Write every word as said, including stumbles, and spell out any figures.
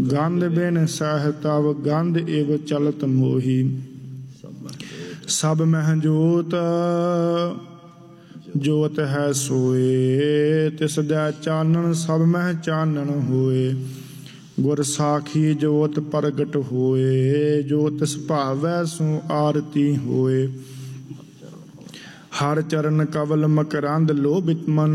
गंध बिन सह तव गंध इव चलत मोही। सब मह जोत जोत है सोए तिस दै चानन सब मह चानन होए। गुर साखी जोत प्रगट होए जो तिस भावै सो आरती होए। हर चरण कवल मकरंद लोभित मन